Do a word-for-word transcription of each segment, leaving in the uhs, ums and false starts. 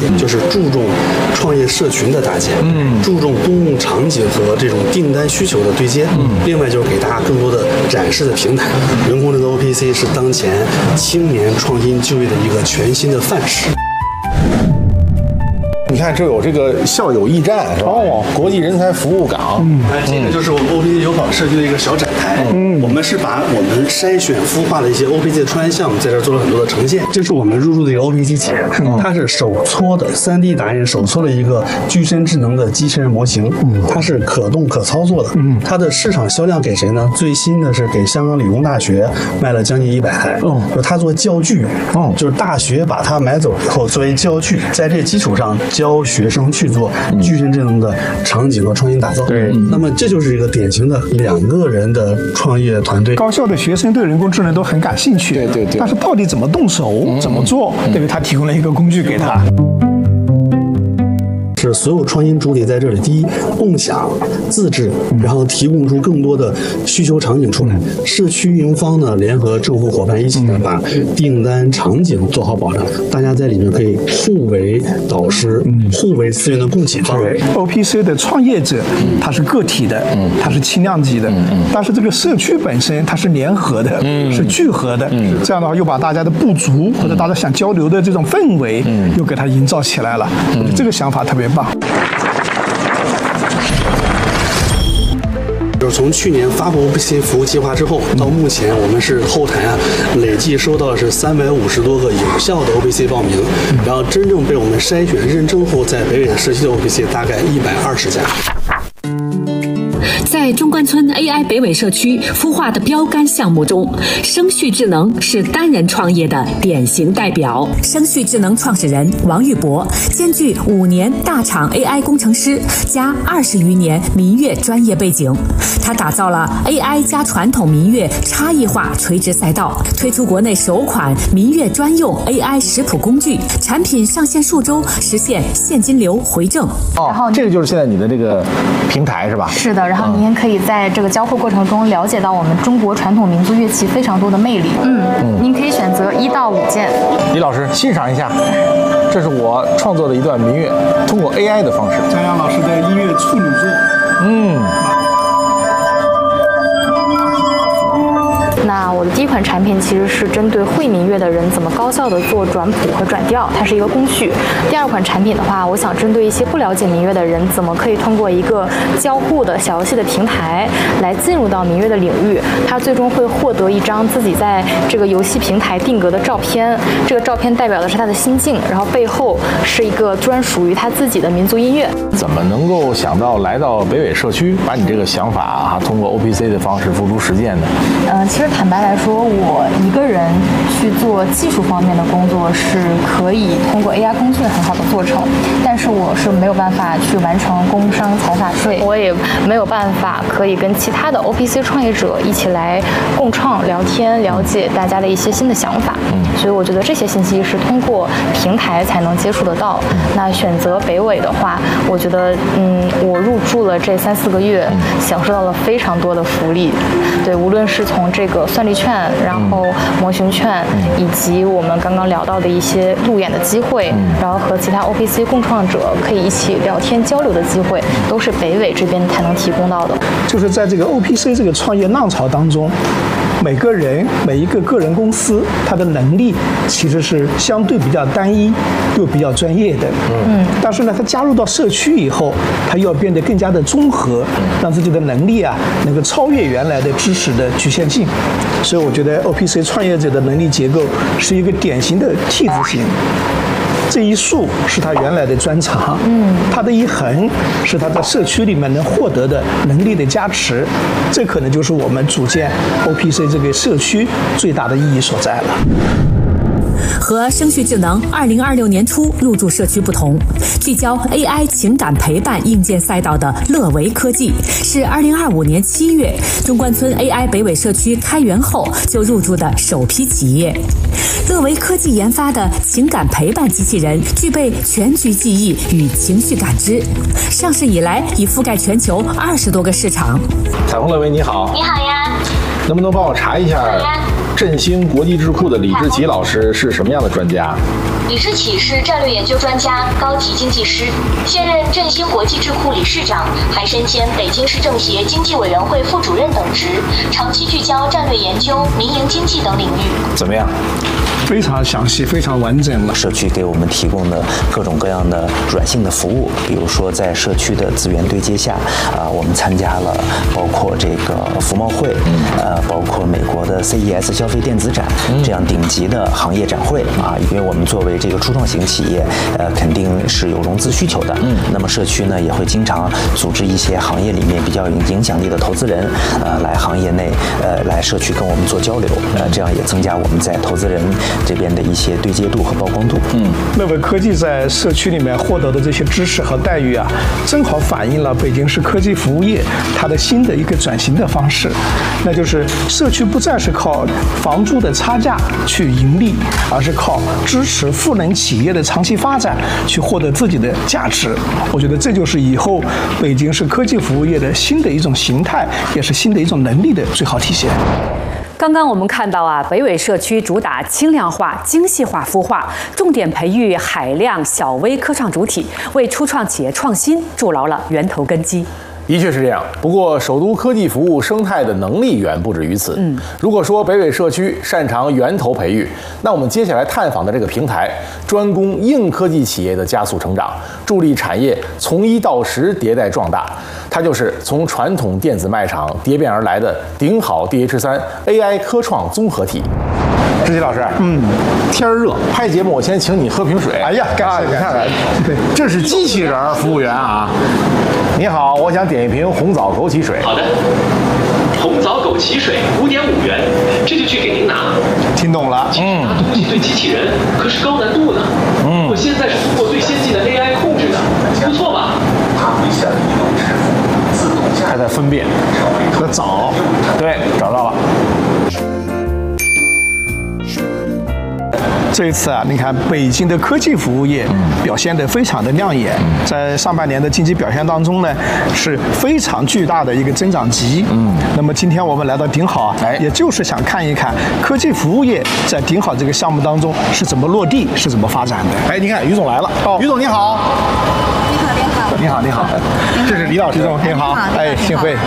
就是注重创业社群的搭建，嗯，注重公共场景和这种订单需求的对接，嗯，另外就是给大家更多的展示的平台。人工智能 O P C 是当前青年创新就业的一个全新的范式。 你看，这有这个校友驿站是吧？哦，国际人才服务港。 嗯，哎，这个就是我们 O P C 友好社区的一个小展台。嗯，我们是把我们筛选孵化的一些 O P C 的创业项目，在这儿做了很多的呈现。这是我们入驻的一个 O P C 企业，它是手搓的 三 D 打印手搓的一个具身智能的机器人模型，它是可动可操作的。嗯，它的市场销量给谁呢？最新的是给香港理工大学卖了将近一百台。哦，就是它做教具用。哦，就是大学把它买走以后作为教具，在这基础上教学生去做具身智能的场景和创新打造。对，那么这就是一个典型的两个人的创业团队。 高校的学生对人工智能都很感兴趣， 对对对。 但是到底怎么动手、嗯、怎么做，对不对？他提供了一个工具给他。 是所有创新主体在这里，第一，共享、自治，然后提供出更多的需求场景出来。社区运营方呢，联合政府伙伴一起呢，把订单场景做好保障，大家在里面可以互为导师，互为资源的供给方。 O P C 的创业者他是个体的，他是轻量级的，但是这个社区本身它是联合的，是聚合的。这样的话，又把大家的不足或者大家想交流的这种氛围，又给它营造起来了。这个想法特别棒。 就是从去年发布 O P C 服务计划之后，到目前我们是后台啊，累计收到的是三百五十多个有效的 O P C 报名，然后真正被我们筛选认证后在北纬社区的 O P C 大概一百二十家。 在中关村 A I 北纬社区孵化的标杆项目中，生旭智能是单人创业的典型代表。生旭智能创始人王玉博兼具五年大厂 A I 工程师加二十余年民乐专业背景，他打造了 A I 加传统民乐差异化垂直赛道，推出国内首款民乐专用 A I 识谱工具，产品上线数周实现现金流回正。 哦，然后这个就是现在你的这个平台是吧？ 是的，然后您可以在这个交互过程中了解到我们中国传统民族乐器非常多的魅力。嗯，嗯您可以选择一到五件。 李老师欣赏一下，这是我创作的一段民乐，通过 A I 的方式。 张扬老师的音乐处女作。 嗯。 那我的第一款产品其实是针对会民乐的人怎么高效的做转谱和转调，它是一个工序。第二款产品的话，我想针对一些不了解民乐的人，怎么可以通过一个交互的小游戏的平台来进入到民乐的领域。他最终会获得一张自己在这个游戏平台定格的照片，这个照片代表的是他的心境，然后背后是一个专属于他自己的民族音乐。 怎么能够想到来到北纬社区，把你这个想法啊，通过 O P C 的方式付诸实践呢？ 嗯、呃，其实坦白来说，我一个人去做技术方面的工作是可以通过 A I 工具很好的做成，但是我是没有办法去完成工商财法税，我也没有办法可以跟其他的 O P C 创业者一起来共创、聊天、了解大家的一些新的想法。嗯，所以我觉得这些信息是通过平台才能接触得到。那选择北纬的话，我觉得，嗯，我入驻了这三四个月，享受到了非常多的福利。对，无论是从这个算力券，然后模型券，以及我们刚刚聊到的一些路演的机会，然后和其他 O P C 共创者可以一起聊天交流的机会，都是北纬这边才能提供到的。 就是在这个 O P C 这个创业浪潮当中，每个人每一个个人公司，他的能力其实是相对比较单一又比较专业的。嗯，但是呢，他加入到社区以后，他要变得更加的综合，让自己的能力啊能够超越原来的知识的局限性。所以我觉得 O P C 创业者的能力结构是一个典型的 T 字形。这一竖是他原来的专长，嗯，他的一横是他在社区里面能获得的能力的加持，这可能就是我们组建 O P C 这个社区最大的意义所在了。 和生旭智能二零二六年初入驻社区不同，聚焦 A I 情感陪伴硬件赛道的乐维科技是二零二五年七月中关村 A I 北纬社区开园后就入驻的首批企业。乐维科技研发的情感陪伴机器人具备全局记忆与情绪感知，上市以来已覆盖全球二十多个市场。 彩虹乐维你好。 你好呀。 能不能帮我查一下振兴国际智库的李志奇老师是什么样的专家？ 李志奇是战略研究专家、高级经济师，现任振兴国际智库理事长，还身兼北京市政协经济委员会副主任等职，长期聚焦战略研究、民营经济等领域。 怎么样？ 非常详细，非常完整了。 社区给我们提供的各种各样的软性的服务，比如说在社区的资源对接下，啊、呃，我们参加了包括这个服贸会，呃，包括美国的 C E S 消费电子展这样顶级的行业展会啊，因为我们作为这个初创型企业，呃，肯定是有融资需求的。嗯，那么社区呢也会经常组织一些行业里面比较有影响力的投资人，呃，来行业内，呃，来社区跟我们做交流，呃，这样也增加我们在投资人这边的一些对接度和曝光度。嗯， 乐伟科技在社区里面获得的这些知识和待遇啊，正好反映了北京市科技服务业它的新的一个转型的方式，那就是社区不再是靠房租的差价去盈利，而是靠支持赋能企业的长期发展去获得自己的价值。我觉得这就是以后北京市科技服务业的新的一种形态，也是新的一种能力的最好体现。 刚刚我们看到啊，北纬社区主打轻量化、精细化孵化，重点培育海量小微科创主体，为初创企业创新筑牢了源头根基。 的确是这样，不过首都科技服务生态的能力远不止于此。嗯，如果说北纬社区擅长源头培育，那我们接下来探访的这个平台，专攻硬科技企业的加速成长，助力产业从一到十迭代壮大。它就是从传统电子卖场蝶变而来的顶好 D H 三 A I 科创综合体。志奇老师，嗯，天热，拍节目我先请你喝瓶水。 哎呀，感谢， 你看看，这是机器人服务员啊。你好，我想点一瓶红枣枸杞水。 好的，红枣枸杞水五点五元，这就去给您拿。 听懂了？ 嗯，拿东西对机器人可是高难度呢。嗯，我现在是通过最先进的 A I 控制的，不错吧？它会向移动支付自动下。 还在分辨， 和枣， 对，找到了。 这一次啊，你看北京的科技服务业表现得非常的亮眼，在上半年的经济表现当中呢，是非常巨大的一个增长极。嗯，那么今天我们来到顶好啊， 哎， 也就是想看一看科技服务业在顶好这个项目当中是怎么落地，是怎么发展的。 哎，你看于总来了，哦，于总你好。 你好，你好， 你好，你好，这是李老师， 于总你好，哎，幸会。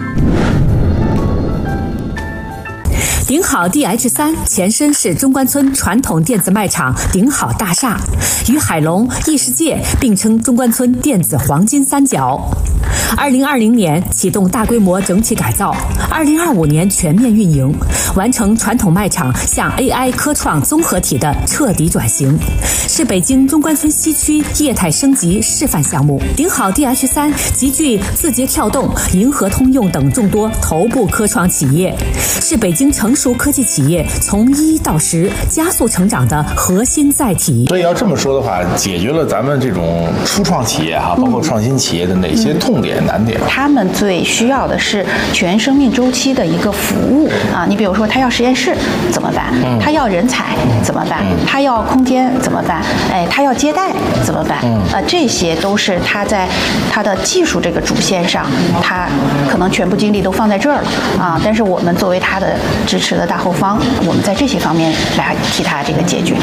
顶好 D H 三前身是中关村传统电子卖场顶好大厦，与海龙、异世界并称中关村电子黄金三角。二零二零年启动大规模整体改造，二零二五年全面运营，完成传统卖场向 A I 科创综合体的彻底转型，是北京中关村西区业态升级示范项目。顶好 D H 三集聚字节跳动、银河通用等众多头部科创企业，是北京成熟科技企业从一到十加速成长的核心载体。 所以要这么说的话，解决了咱们这种初创企业哈，包括创新企业的哪些痛点、难点？ 他们最需要的是全生命周期的一个服务啊。你比如说，他要实验室怎么办？他要人才怎么办？他要空间怎么办？哎，他要接待怎么办？呃，这些都是他在他的技术这个主线上，他可能全部精力都放在这儿了啊。但是我们作为他的支持的大后方，我们在这些方面来替他这个解决。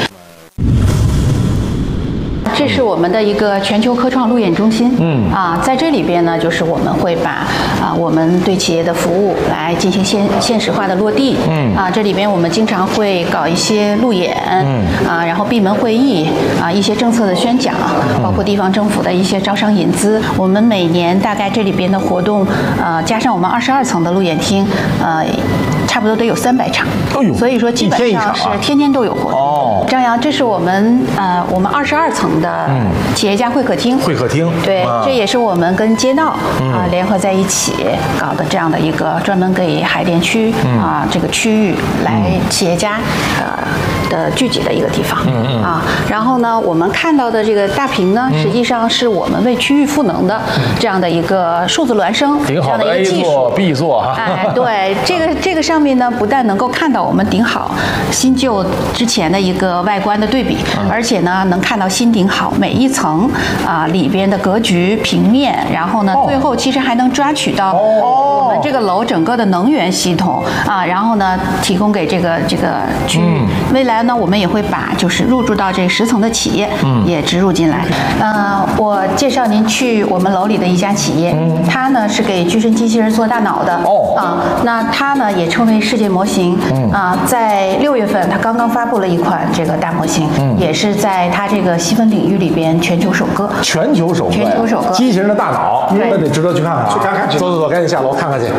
这是我们的一个全球科创路演中心，嗯啊，在这里边呢，就是我们会把啊我们对企业的服务来进行现现实化的落地，嗯啊，这里边我们经常会搞一些路演，嗯啊，然后闭门会议啊，一些政策的宣讲，包括地方政府的一些招商引资。我们每年大概这里边的活动，呃，加上我们二十二层的路演厅，呃。差不多得有三百场，所以说基本上是天天都有活动。哦，张扬，这是我们呃我们二十二层的企业家会客厅。 会客厅， 对，这也是我们跟街道啊联合在一起搞的这样的一个专门给海淀区啊这个区域来企业家呃的聚集的一个地方。嗯嗯啊，然后呢，我们看到的这个大屏呢，实际上是我们为区域赋能的这样的一个数字孪生这样的一个技术。 A 座 B 座哈。 哎，对，这个这个上面呢，不但能够看到我们顶好新旧之前的一个外观的对比，而且呢，能看到新顶好。 好每一层啊、里边的格局、平面，然后呢，最后其实还能抓取到我们这个楼整个的能源系统啊，然后呢，提供给这个这个区域。未来呢，我们也会把就是入驻到这十层的企业也植入进来。呃，我介绍您去我们楼里的一家企业，它呢是给具身机器人做大脑的哦啊，那它呢也称为世界模型啊，在六月份它刚刚发布了一款这个大模型，也是在它这个细分领域里边全球首个。 全球首个， 全球首个， 机器人的大脑，那得值得去看看， 去看看， 走走走，赶紧下楼看看去。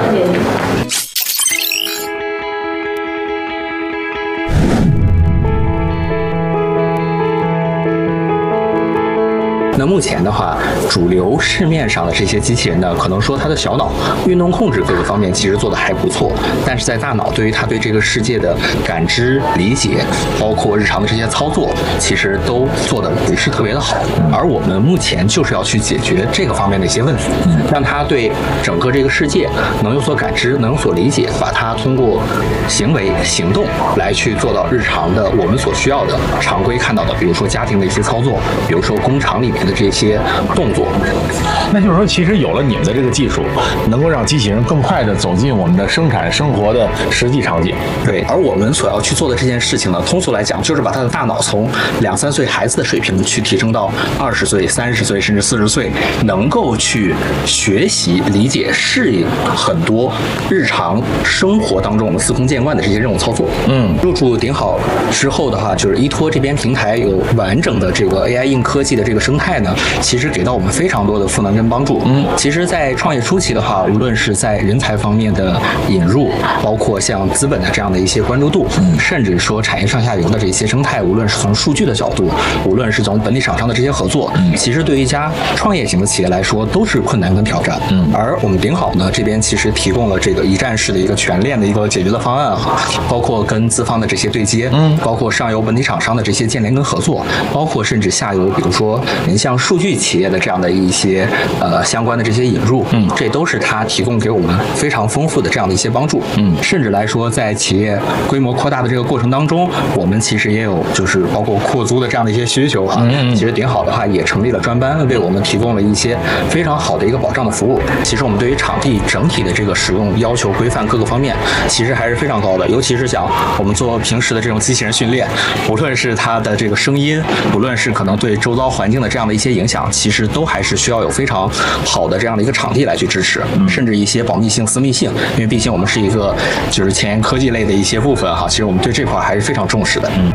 那目前的话，主流市面上的这些机器人呢，可能说它的小脑运动控制各个方面其实做的还不错，但是在大脑对于它对这个世界的感知、理解，包括日常的这些操作，其实都做的不是特别的好。而我们目前就是要去解决这个方面的一些问题，让它对整个这个世界能有所感知，能有所理解，把它通过行为、行动来去做到日常的我们所需要的常规看到的，比如说家庭的一些操作，比如说工厂里面的这些动作。 那就是说，其实有了你们的这个技术，能够让机器人更快地走进我们的生产生活的实际场景。 对，而我们所要去做的这件事情呢，通俗来讲，就是把他的大脑从两三岁孩子的水平去提升到二十岁、三十岁甚至四十岁，能够去学习、理解、适应很多日常生活当中我们司空见惯的这些任务操作。嗯，入驻顶好之后的话，就是依托这边平台有完整的这个 A I 硬科技的这个生态呢，其实给到我们非常多的赋能跟帮助。嗯，其实，在创业初期的话，无论是在人才方面的引入，包括像资本的这样的一些关注度，嗯，甚至说产业上下游的这些生态，无论是从数据的角度，无论是从本地厂商的这些合作，嗯，其实对于一家创业型的企业来说，都是困难跟挑战。嗯，而我们顶好呢这边其实提供了这个一站式的一个全链的一个解决的方案，包括跟资方的这些对接，嗯，包括上游本地厂商的这些建联跟合作，包括甚至下游，比如说您像数据企业的这样的一些呃相关的这些引入，嗯，这都是它提供给我们非常丰富的这样的一些帮助。嗯，甚至来说，在企业规模扩大的这个过程当中，我们其实也有就是包括扩租的这样的一些需求啊。嗯，其实顶好的话也成立了专班，为我们提供了一些非常好的一个保障的服务。其实我们对于场地整体的这个使用要求规范各个方面，其实还是非常高的。尤其是像我们做平时的这种机器人训练，无论是它的这个声音，无论是可能对周遭环境的这样的一些影响，其实都还是需要有非常好的这样的一个场地来去支持，甚至一些保密性、私密性，因为毕竟我们是一个就是前沿科技类的一些部分哈，其实我们对这块还是非常重视的。嗯。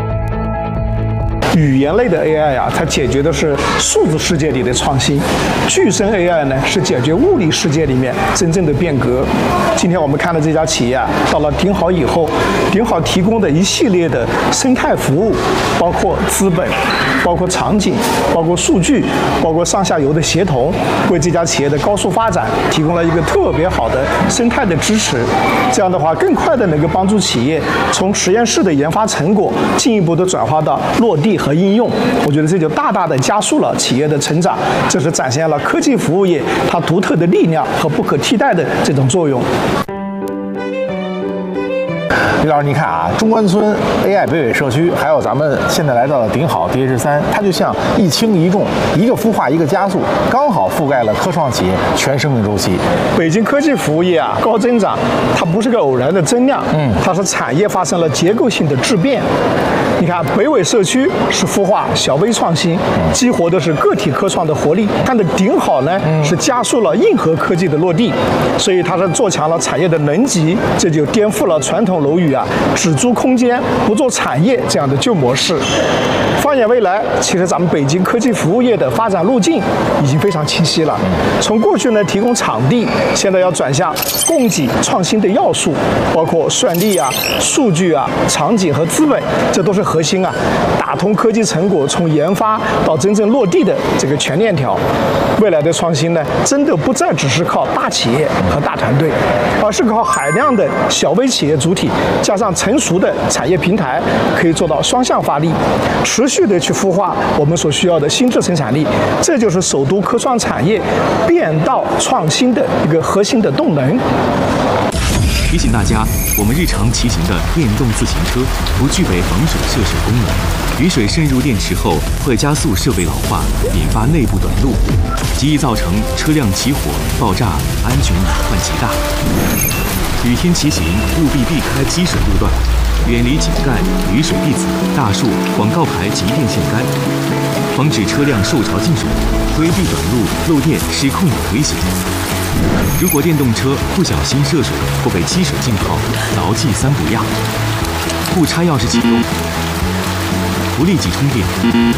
语言类的 A I 啊，它解决的是数字世界里的创新；具身 A I 呢，是解决物理世界里面真正的变革。今天我们看的这家企业啊，到了顶好以后，顶好提供的一系列的生态服务，包括资本、包括场景、包括数据、包括上下游的协同，为这家企业的高速发展提供了一个特别好的生态的支持。这样的话，更快的能够帮助企业从实验室的研发成果进一步的转化到落地和应用。我觉得这就大大的加速了企业的成长，这是展现了科技服务业它独特的力量和不可替代的这种作用。 李老师，你看啊，中关村 A I 北纬社区，还有咱们现在来到的顶好 D H 三，它就像一轻一重，一个孵化，一个加速，刚好覆盖了科创企业全生命周期。 北京科技服务业啊，高增长，它不是个偶然的增量，嗯，它是产业发生了结构性的质变。你看，北纬社区是孵化小微创新，激活的是个体科创的活力；它的顶好呢，是加速了硬核科技的落地，所以它是做强了产业的能级，这就颠覆了传统楼宇啊只租空间不做产业这样的旧模式。放眼未来，其实咱们北京科技服务业的发展路径已经非常清晰了。从过去呢提供场地，现在要转向供给创新的要素，包括算力啊、数据啊、场景和资本，这都是核心啊，打通科技成果从研发到真正落地的这个全链条。未来的创新呢，真的不再只是靠大企业和大团队，而是靠海量的小微企业主体加上成熟的产业平台，可以做到双向发力，持续的去孵化我们所需要的新质生产力。这就是首都科创产业变道创新的一个核心的动能。 提醒大家，我们日常骑行的电动自行车不具备防水涉水功能，雨水渗入电池后会加速设备老化，引发内部短路，极易造成车辆起火、爆炸，安全隐患极大。雨天骑行务必避开积水路段，远离井盖、雨水滴子、大树、广告牌及电线杆，防止车辆受潮进水，规避短路、漏电失控等危险。如果电动车不小心涉水或被积水浸泡，牢记三不要：不插钥匙启动，不立即充电，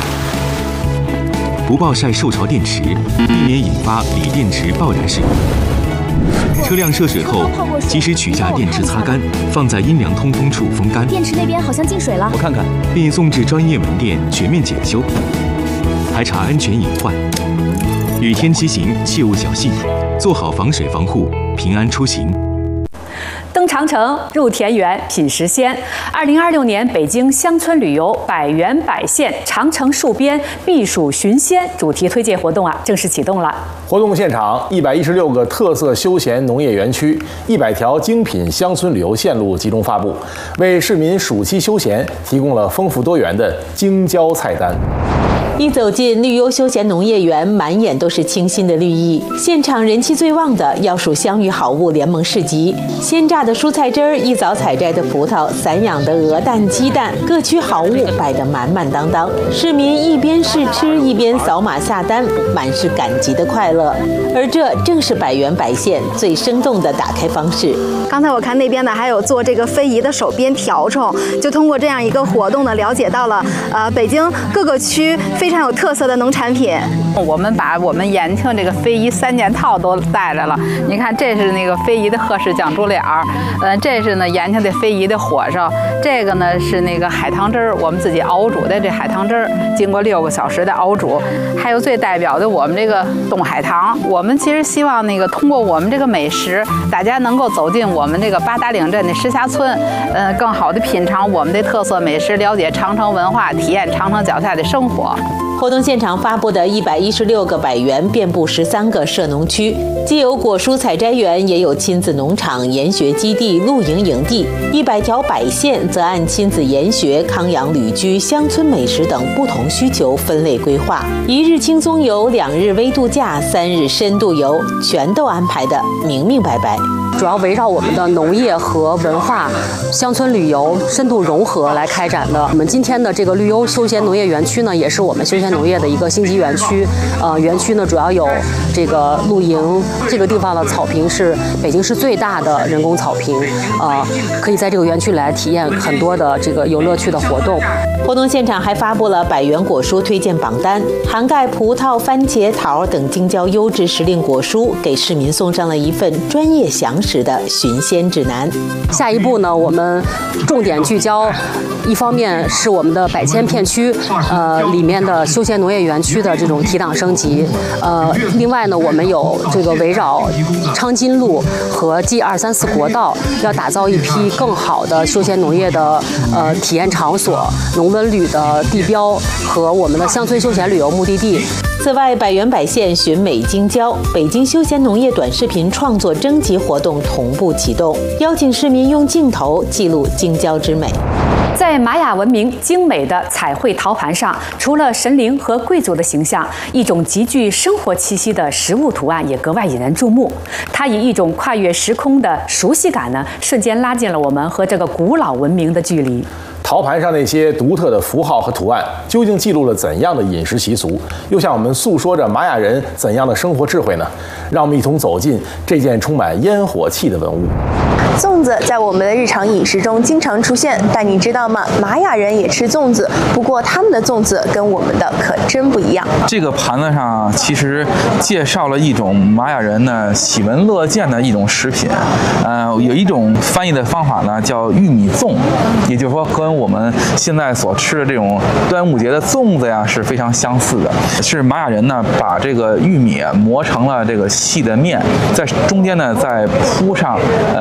不暴晒受潮电池，避免引发锂电池爆燃事故。车辆涉水后，及时取下电池擦干，放在阴凉通风处风干。 电池那边好像进水了， 我看看，并送至专业门店全面检修，排查安全隐患。雨天骑行切勿侥幸，做好防水防护，平安出行。 登长城，入田园，品时鲜。二零二六年北京乡村旅游百园百县长城戍边避暑寻仙主题推介活动啊，正式启动了。 活动现场，一百一十六个特色休闲农业园区，一百条精品乡村旅游线路集中发布，为市民暑期休闲提供了丰富多元的精椒菜单。 一走进绿优休闲农业园，满眼都是清新的绿意。现场人气最旺的要数香芋好物联盟市集，鲜榨的蔬菜汁儿，一早采摘的葡萄，散养的鹅蛋、鸡蛋，各区好物摆得满满当当。市民一边试吃，一边扫码下单，满是赶集的快乐。而这正是百园百县最生动的打开方式。 刚才我看那边呢，还有做这个非遗的手编条虫，就通过这样一个活动呢，了解到了呃北京各个区非常有特色的农产品。 我们把我们延庆这个非遗三件套都带来了。你看，这是那个非遗的贺氏酱猪脸儿，呃，这是呢延庆的非遗的火烧，这个呢是那个海棠汁儿，我们自己熬煮的这海棠汁儿，经过六个小时的熬煮。还有最代表的我们这个东海棠，我们其实希望那个通过我们这个美食，大家能够走进我们这个八达岭镇的石峡村，呃，更好的品尝我们的特色美食，了解长城文化，体验长城脚下的生活。 活动现场发布的一百一十六个百园，遍布十三个社农区，既有果蔬采摘园，也有亲子农场、研学基地、露营营地。一百条百县则按亲子研学、康养旅居、乡村美食等不同需求分类规划，一日轻松游、两日微度假、三日深度游，全都安排得明明白白。 主要围绕我们的农业和文化、乡村旅游深度融合来开展的。我们今天的这个绿优休闲农业园区呢，也是我们休闲农业的一个星级园区。呃，园区呢主要有这个露营，这个地方的草坪是北京市最大的人工草坪，呃，可以在这个园区来体验很多的这个有乐趣的活动。 活动现场还发布了百园果蔬推荐榜单，涵盖葡萄、番茄、桃等京郊优质时令果蔬，给市民送上了一份专业详实的寻鲜指南。 下一步呢，我们重点聚焦，一方面是我们的百千片区，呃，里面的休闲农业园区的这种提档升级，呃，另外呢，我们有这个围绕昌金路和 G 二三四国道，要打造一批更好的休闲农业的呃体验场所、农文旅的地标和我们的乡村休闲旅游目的地。 此外，百园百县寻美京郊北京休闲农业短视频创作征集活动同步启动，邀请市民用镜头记录京郊之美。 在玛雅文明精美的彩绘陶盘上，除了神灵和贵族的形象，一种极具生活气息的食物图案也格外引人注目。它以一种跨越时空的熟悉感呢，瞬间拉近了我们和这个古老文明的距离。 陶盘上那些独特的符号和图案，究竟记录了怎样的饮食习俗，又向我们诉说着玛雅人怎样的生活智慧呢？让我们一同走进这件充满烟火气的文物。 粽子在我们的日常饮食中经常出现，但你知道吗？玛雅人也吃粽子，不过他们的粽子跟我们的可真不一样。 这个盘子上其实介绍了一种玛雅人呢喜闻乐见的一种食品，呃，有一种翻译的方法呢叫玉米粽，也就是说跟我们现在所吃的这种端午节的粽子呀是非常相似的。是玛雅人呢把这个玉米磨成了这个细的面，在中间呢再铺上呃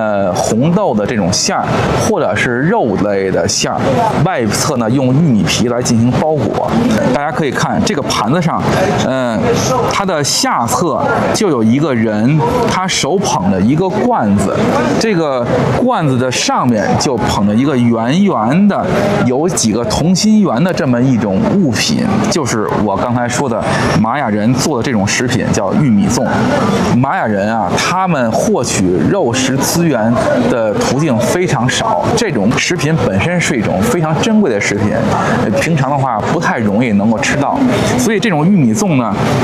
红豆的这种馅儿，或者是肉类的馅儿，外侧呢用玉米皮来进行包裹。大家可以看这个盘子上，嗯，它的下侧就有一个人，他手捧着一个罐子，这个罐子的上面就捧着一个圆圆的，有几个同心圆的这么一种物品，就是我刚才说的玛雅人做的这种食品，叫玉米粽。玛雅人啊，他们获取肉食资源的途径非常少，这种食品本身是一种非常珍贵的食品，平常的话不太容易能够吃到，所以这种玉米粽呢，